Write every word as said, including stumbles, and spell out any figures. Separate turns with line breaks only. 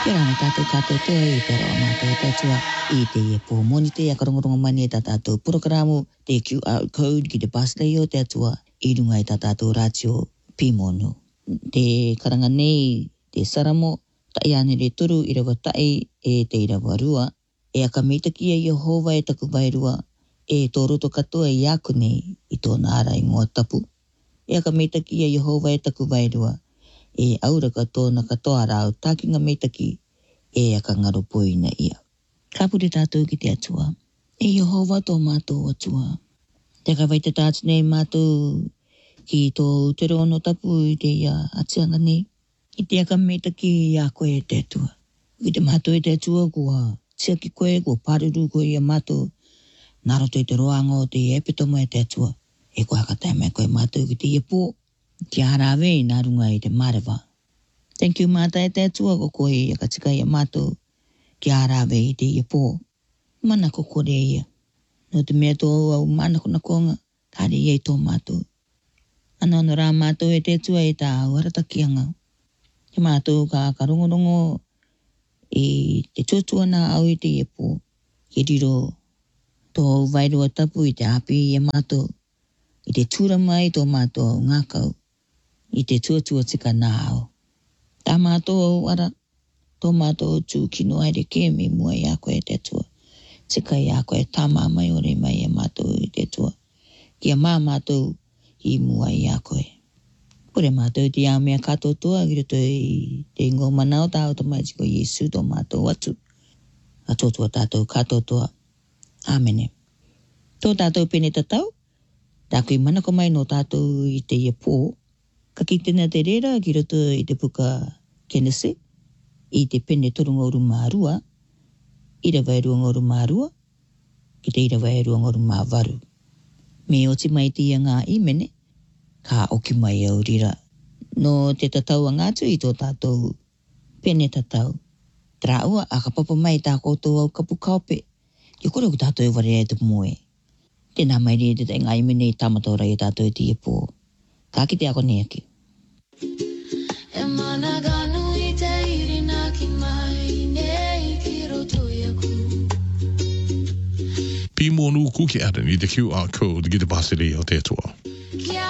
Kera na tātou kātou te i te roa mātou te tua i te e pō moni te akarongorongo mani e tā tātou programu te Q R code ki te pasrei o te atua i runga i tā tātou rātio pīmonu. Te karanga nei, te saramo, tai ane re turu i rawa tai e te i rawa rua, e aka meitaki a Yehova e taku vairua, e tō roto katoa i aku nei i tōna ara i ngoa tapu. E aka meitaki a Yehova e taku vairua, e auraka tōna katoa rau tākinga meitaki e aka ngaro poina ia. Ka pure tātou ki te atua. E Yehova tō mātou atua. Te ka waita tātu nei mātou ki tō te rono tapu i te ia atianga nei. I te aka meitaki i a koe e te atua. I te mātou e te atua kua tia ki koe, kua pāruru koe i a mātou. Naroto i te roanga o te epitomo e te atua. E kua hakatai mai koe mātou ki te iepō. Ki harawe i nā runga i te marewa. Thank you mātai te atua ko koe i a katika i a mātou. Ki harawe i te iepō. Mana ko kore ia. No te mea tō au mana kona konga. Kare iei tō mātou. Ana ana rā mātou e te atua e tā au aratakianga. Ki mātou ka karongorongo i te tuatua nā au i te iepō. Ki riro tō vairua tapu i te api i a mātou. I te tura mai tō mātou ngākau. I te tuatua tika nā au. Tā mātou au ara, tō mātou tū kino aere ke me mua i a koe te atua. Tika i a koe tā māmai ore mai a mātou i te atua. Ki a mā mātou i mua i a koe. Pure mātou te a mea katotoa, ki roto i te ingo manao tā o tamai tiko Yesu tō mātou atu. A tōtua tātou katotoa. Āmene. Tō tātou pene tatau, tā kui manako mai no tātou i te iepō. Ka ki tēnā te rera ki roto i te puka Kenese, i te pene torunga uru mārua, i rawa e ruanga uru mārua, ki te i rawa e ruanga uru māwaru. Me oti mai tia ngā imene, ka oki mai au rira. No te tatau a ngātu i tō tātou pene tatau. Tra ua a ka papa mai tā koutou au kapu kaupe, ki kore ku tātou e ware e te moe. Tēnā mai rea te te ngā imene i tamatora i tātou i te iepō. Ka ki te ako ne aki.
E mana ganu i te irina ki mai nei ki roto i aku.
Pīmonu kuki ara ni te Q R code ki te pasiri o te atua.